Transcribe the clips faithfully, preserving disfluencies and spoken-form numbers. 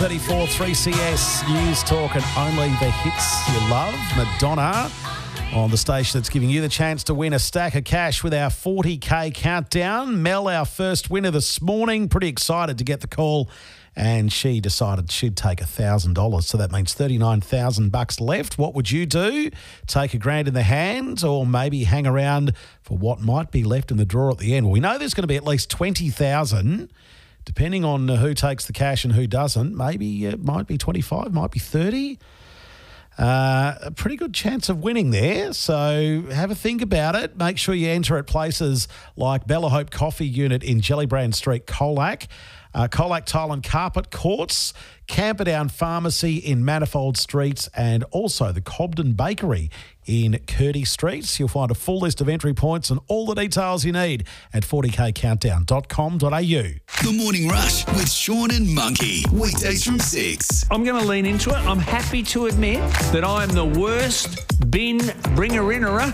thirty-four three C S News Talk and only the hits you love. Madonna on the station that's giving you the chance to win a stack of cash with our forty K countdown. Mel, our first winner this morning, pretty excited to get the call, and she decided she'd take one thousand dollars. So that means thirty-nine thousand bucks left. What would you do? Take a grand in the hand, or maybe hang around for what might be left in the draw at the end? Well, we know there's going to be at least twenty thousand. Depending on who takes the cash and who doesn't, maybe it might be twenty-five, might be thirty. Uh, a pretty good chance of winning there. So have a think about it. Make sure you enter at places like Bella Hope Coffee Unit in Gellibrand Street, Colac, uh, Colac Tile and Carpet Courts, Camperdown Pharmacy in Manifold Streets, and also the Cobden Bakery in Curdy Streets. You'll find a full list of entry points and all the details you need at forty k countdown dot com dot a u. The Morning Rush with Sean and Monkey. Weekdays from six. I'm going to lean into it. I'm happy to admit that I am the worst bin bringer-innerer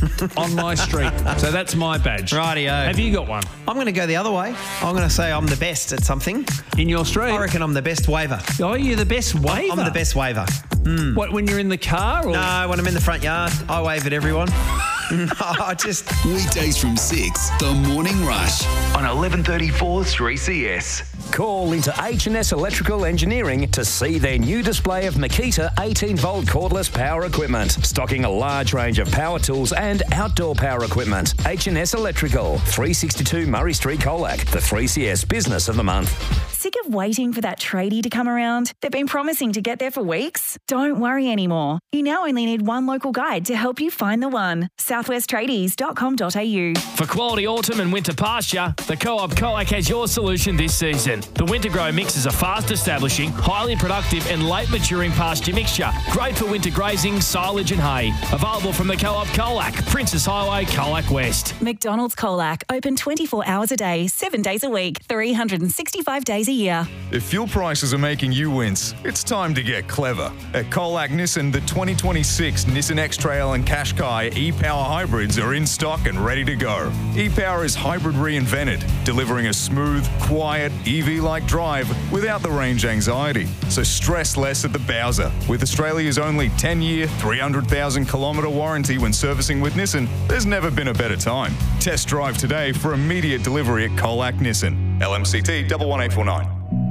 on my street. So that's my badge. Rightio. Have you got one? I'm going to go the other way. I'm going to say I'm the best at something. In your street? I reckon I'm the best waver. Oh, you're the best waver? I'm the best waver. Mm. What, when you're in the car? Or? No, when I'm in the front yard, I wave at everyone. No, I just... Weekdays from six, The Morning Rush. On eleven thirty-four three C S. Call into H and S Electrical Engineering to see their new display of Makita eighteen volt cordless power equipment, stocking a large range of power tools and outdoor power equipment. H and S Electrical, three sixty-two Murray Street, Colac, the three C S Business of the Month. Sick of waiting for that tradie to come around? They've been promising to get there for weeks? Don't worry anymore. You now only need one local guide to help you find the one. southwest tradies dot com dot a u. For quality autumn and winter pasture, the Co-op Colac has your solution this season. The Winter Grow Mix is a fast-establishing, highly productive and late-maturing pasture mixture. Great for winter grazing, silage and hay. Available from the Co-op Colac, Princess Highway, Colac West. McDonald's Colac, open twenty-four hours a day, seven days a week, three hundred sixty-five days a year. If fuel prices are making you wince, it's time to get clever. At Colac Nissan, the twenty twenty-six Nissan X-Trail and Qashqai e-Power hybrids are in stock and ready to go. E-Power is hybrid reinvented, delivering a smooth, quiet, E V-like drive without the range anxiety. So stress less at the Bowser. With Australia's only ten-year, three hundred thousand kilometre warranty when servicing with Nissan, there's never been a better time. Test drive today for immediate delivery at Colac Nissan. L M C T one one eight four nine.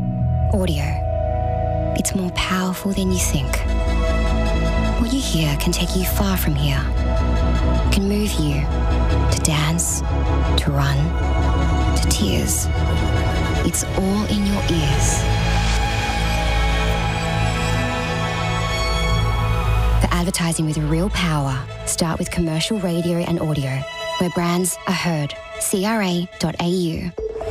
Audio. It's more powerful than you think. What you hear can take you far from here. It can move you to dance, to run, to tears. It's all in your ears. For advertising with real power, start with commercial radio and audio, where brands are heard. C R A dot A U.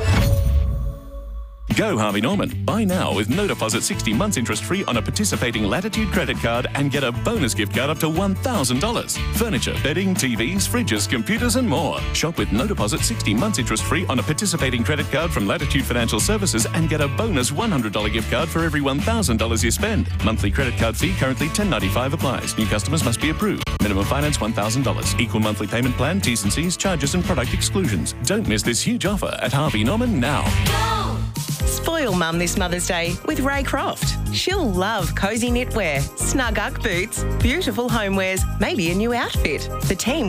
Go Harvey Norman. Buy now with no deposit sixty months interest free on a participating Latitude credit card and get a bonus gift card up to one thousand dollars. Furniture, bedding, T Vs, fridges, computers and more. Shop with no deposit sixty months interest free on a participating credit card from Latitude Financial Services and get a bonus one hundred dollars gift card for every one thousand dollars you spend. Monthly credit card fee currently ten ninety-five applies. New customers must be approved. Minimum finance one thousand dollars. Equal monthly payment plan, T's and C's, charges and product exclusions. Don't miss this huge offer at Harvey Norman now. Spoil Mum this Mother's Day with Ray Croft. She'll love cosy knitwear, snug Ugg boots, beautiful homewares, maybe a new outfit. The team